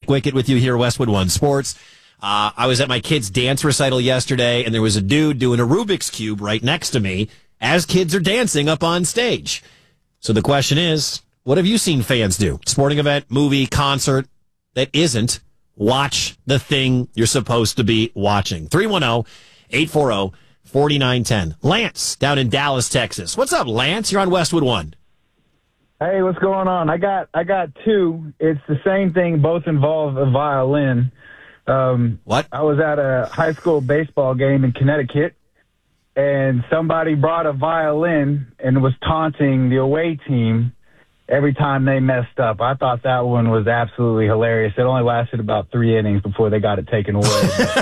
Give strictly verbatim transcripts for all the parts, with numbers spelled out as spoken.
Wickett with you here, Westwood One Sports. Uh, I was at my kid's dance recital yesterday, and there was a dude doing a Rubik's Cube right next to me as kids are dancing up on stage. So the question is, what have you seen fans do? Sporting event, movie, concert that isn't watch the thing you're supposed to be watching. three one zero, eight four zero, four nine one zero. Lance down in Dallas, Texas. What's up, Lance? You're on Westwood One. Hey, what's going on? I got I got two. It's the same thing. Both involve a violin. Um, what? I was at a high school baseball game in Connecticut, and somebody brought a violin and was taunting the away team every time they messed up. I thought that one was absolutely hilarious. It only lasted about three innings before they got it taken away.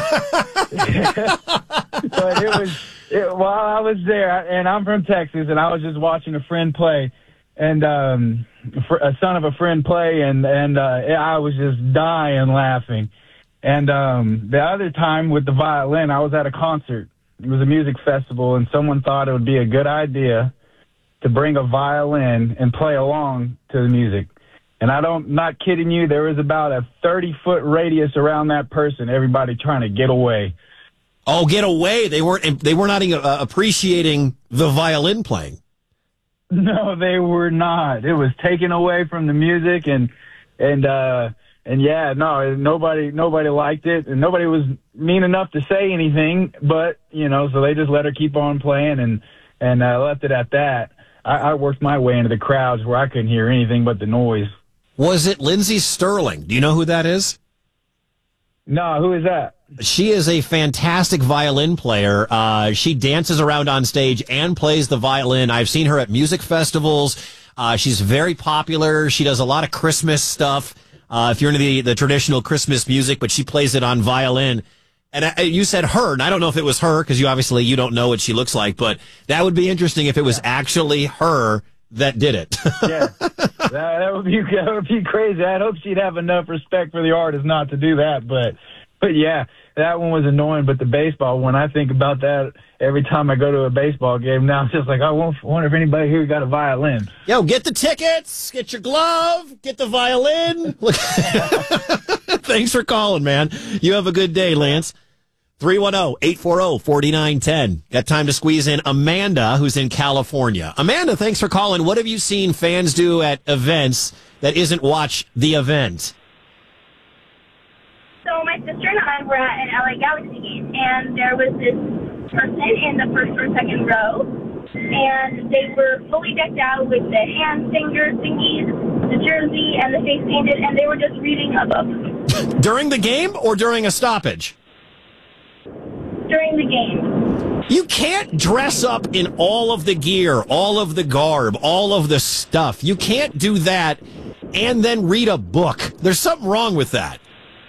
But it was it, while I was there, and I'm from Texas, and I was just watching a friend play, and um, a son of a friend play, and and uh, I was just dying laughing. And um, the other time with the violin, I was at a concert. It was a music festival, and someone thought it would be a good idea to bring a violin and play along to the music. And I don't, not kidding you, there was about a thirty-foot radius around that person, everybody trying to get away. Oh, get away. They weren't, they were not uh, appreciating the violin playing. No, they were not. It was taken away from the music, and, and, uh, and yeah, no, nobody, nobody liked it, and nobody was mean enough to say anything, but, you know, so they just let her keep on playing and, and, uh, left it at that. I, I worked my way into the crowds where I couldn't hear anything but the noise. Was it Lindsey Sterling? Do you know who that is? No, who is that? She is a fantastic violin player. Uh, she dances around on stage and plays the violin. I've seen her at music festivals. Uh, she's very popular. She does a lot of Christmas stuff. Uh, if you're into the, the traditional Christmas music, but she plays it on violin. And uh, you said her, and I don't know if it was her, because you obviously you don't know what she looks like, but that would be interesting if it was actually her that did it. Yeah, that, that would be that would be crazy. I hope she'd have enough respect for the artist not to do that, but but yeah, that one was annoying. But the baseball one, I think about that every time I go to a baseball game. Now it's just like, I wonder if anybody here got a violin. Yo, get the tickets, get your glove, get the violin. Look. Thanks for calling, man. You have a good day, Lance. three one zero, eight four zero, four nine one zero. Got time to squeeze in Amanda, who's in California. Amanda, thanks for calling. What have you seen fans do at events that isn't watch the event? So my sister and I were at an L A Galaxy game, and there was this person in the first or second row, and they were fully decked out with the hand finger thingies, the jersey, and the face painted, and they were just reading a book. During the game or during a stoppage? During the game. You can't dress up in all of the gear, all of the garb, all of the stuff. You can't do that and then read a book. There's something wrong with that.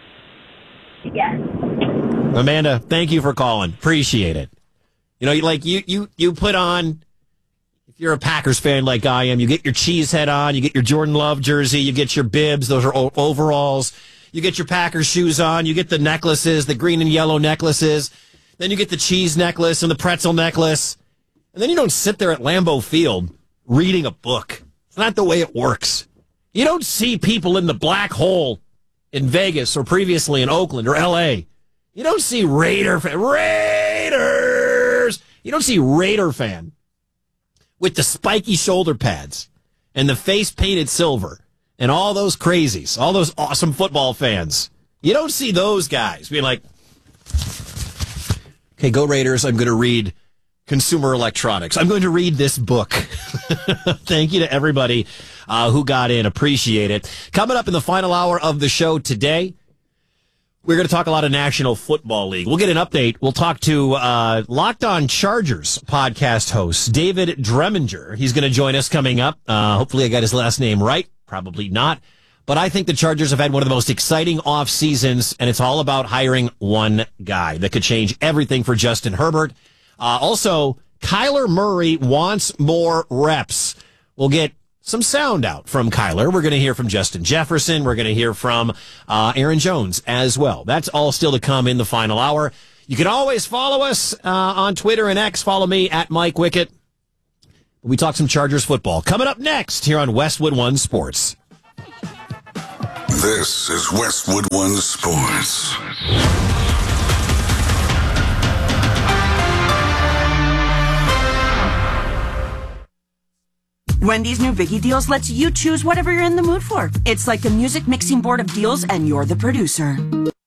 Yes. Amanda, thank you for calling. Appreciate it. You know, like you, you, you put on, if you're a Packers fan like I am, you get your cheese head on, you get your Jordan Love jersey, you get your bibs, those are o- overalls, you get your Packers shoes on, you get the necklaces, the green and yellow necklaces, then you get the cheese necklace and the pretzel necklace, and then you don't sit there at Lambeau Field reading a book. It's not the way it works. You don't see people in the black hole in Vegas or previously in Oakland or L A. You don't see Raider fan, Raiders. You don't see Raider fan with the spiky shoulder pads and the face painted silver and all those crazies, all those awesome football fans. You don't see those guys being like, okay, go Raiders. I'm going to read Consumer Electronics. I'm going to read this book. Thank you to everybody uh, who got in. Appreciate it. Coming up in the final hour of the show today, we're going to talk a lot of National Football League. We'll get an update. We'll talk to uh, Locked On Chargers podcast host David Dreminger. He's going to join us coming up. Uh, hopefully I got his last name right. Probably not. But I think the Chargers have had one of the most exciting off seasons, and it's all about hiring one guy that could change everything for Justin Herbert. Uh, also, Kyler Murray wants more reps. We'll get some sound out from Kyler. We're going to hear from Justin Jefferson. We're going to hear from uh, Aaron Jones as well. That's all still to come in the final hour. You can always follow us uh, on Twitter and X. Follow me at Mike Wickett. We talk some Chargers football. Coming up next here on Westwood One Sports. This is Westwood One Sports. Wendy's new Biggie Deals lets you choose whatever you're in the mood for. It's like a music mixing board of deals, and you're the producer.